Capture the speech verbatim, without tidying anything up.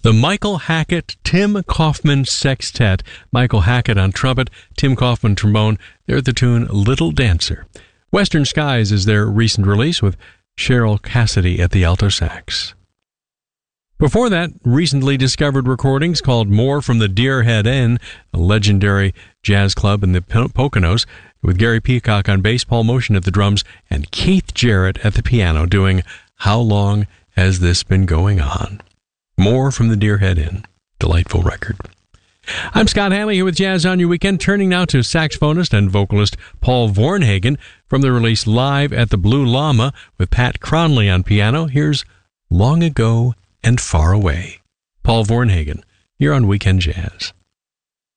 The Michael Hackett Tim Kaufman Sextet. Michael Hackett on trumpet, Tim Kaufman trombone. They're the tune Little Dancer. Western Skies is their recent release with Cheryl Cassidy at the alto sax. Before that, recently discovered recordings called More from the Deerhead Inn, a legendary jazz club in the Poconos, with Gary Peacock on bass, Paul Motion at the drums, and Keith Jarrett at the piano doing How Long Has This Been Going On? More from the Deerhead Inn. Delightful record. I'm Scott Hanley here with Jazz on Your Weekend, turning now to saxophonist and vocalist Paul Vornhagen from the release Live at the Blue Llama with Pat Cronley on piano. Here's Long Ago and Far Away. Paul Vornhagen here on Weekend Jazz.